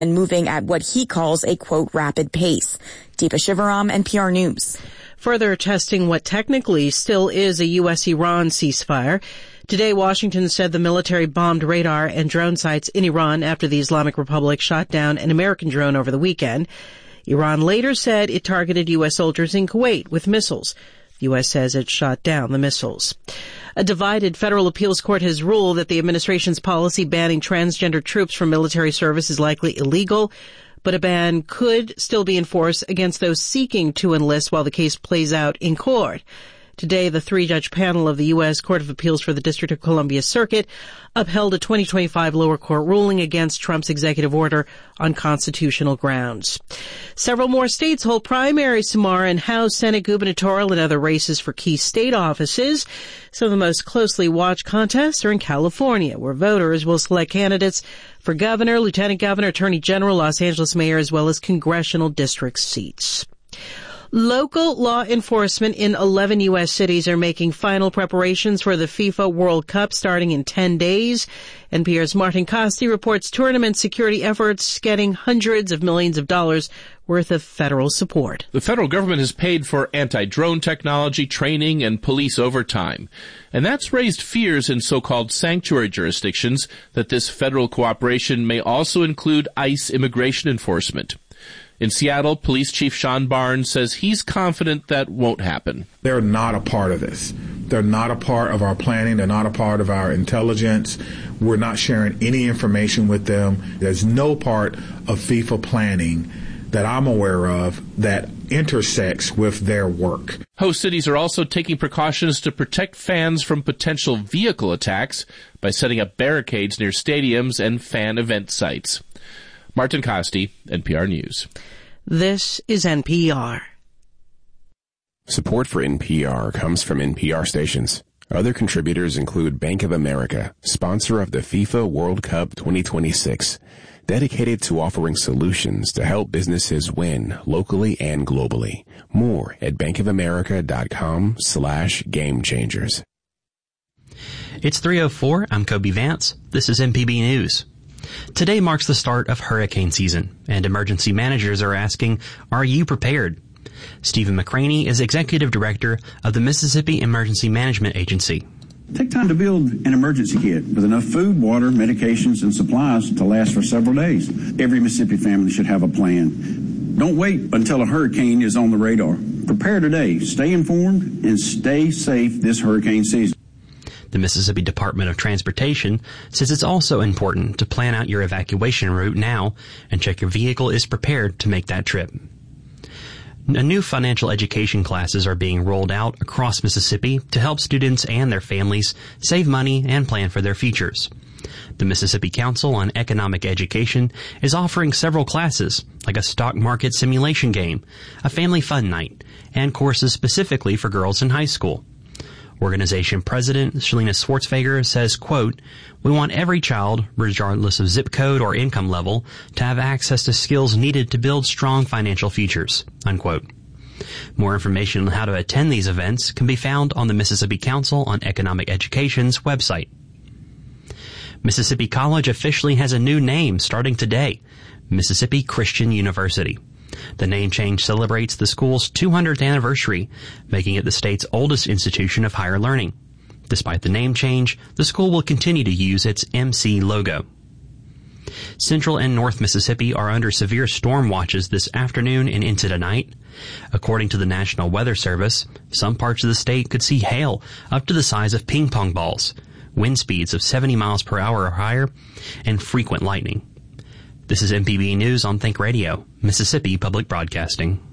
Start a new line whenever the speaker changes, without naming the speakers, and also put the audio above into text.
and moving at what he calls a, quote, rapid pace. Deepa Shivaram, NPR News.
Further testing what technically still is a U.S.-Iran ceasefire. Today, Washington said the military bombed radar and drone sites in Iran after the Islamic Republic shot down an American drone over the weekend. Iran later said it targeted U.S. soldiers in Kuwait with missiles. The U.S. says it shot down the missiles. A divided federal appeals court has ruled that the administration's policy banning transgender troops from military service is likely illegal, but a ban could still be enforced against those seeking to enlist while the case plays out in court. Today, the three-judge panel of the U.S. Court of Appeals for the District of Columbia Circuit upheld a 2025 lower court ruling against Trump's executive order on constitutional grounds. Several more states hold primaries tomorrow in House, Senate, gubernatorial, and other races for key state offices. Some of the most closely watched contests are in California, where voters will select candidates for governor, lieutenant governor, attorney general, Los Angeles mayor, as well as congressional district seats. Local law enforcement in 11 U.S. cities are making final preparations for the FIFA World Cup starting in 10 days. NPR's Martin Costi reports tournament security efforts getting hundreds of millions of dollars worth of federal support.
The federal government has paid for anti-drone technology, training, and police overtime. And that's raised fears in so-called sanctuary jurisdictions that this federal cooperation may also include ICE immigration enforcement. In Seattle, Police Chief Sean Barnes says he's confident that won't happen.
They're not a part of this. They're not a part of our planning. They're not a part of our intelligence. We're not sharing any information with them. There's no part of FIFA planning that I'm aware of that intersects with their work.
Host cities are also taking precautions to protect fans from potential vehicle attacks by setting up barricades near stadiums and fan event sites. Martin Costi, NPR News.
This is NPR.
Support for NPR comes from NPR stations. Other contributors include Bank of America, sponsor of the FIFA World Cup 2026, dedicated to offering solutions to help businesses win locally and globally. More at bankofamerica.com/gamechangers.
It's 3:04. I'm Kobe Vance. This is MPB News. Today marks the start of hurricane season, and emergency managers are asking, are you prepared? Stephen McCraney is Executive Director of the Mississippi Emergency Management Agency.
Take time to build an emergency kit with enough food, water, medications, and supplies to last for several days. Every Mississippi family should have a plan. Don't wait until a hurricane is on the radar. Prepare today, stay informed, and stay safe this hurricane season.
The Mississippi Department of Transportation says it's also important to plan out your evacuation route now and check your vehicle is prepared to make that trip. New financial education classes are being rolled out across Mississippi to help students and their families save money and plan for their futures. The Mississippi Council on Economic Education is offering several classes, like a stock market simulation game, a family fun night, and courses specifically for girls in high school. Organization President Shalina Swartzfager says, quote, "We want every child, regardless of zip code or income level, to have access to skills needed to build strong financial futures," unquote. More information on how to attend these events can be found on the Mississippi Council on Economic Education's website. Mississippi College officially has a new name starting today, Mississippi Christian University. The name change celebrates the school's 200th anniversary, making it the state's oldest institution of higher learning. Despite the name change, the school will continue to use its MC logo. Central and North Mississippi are under severe storm watches this afternoon and into tonight. According to the National Weather Service, some parts of the state could see hail up to the size of ping pong balls, wind speeds of 70 miles per hour or higher, and frequent lightning. This is MPB News on Think Radio, Mississippi Public Broadcasting.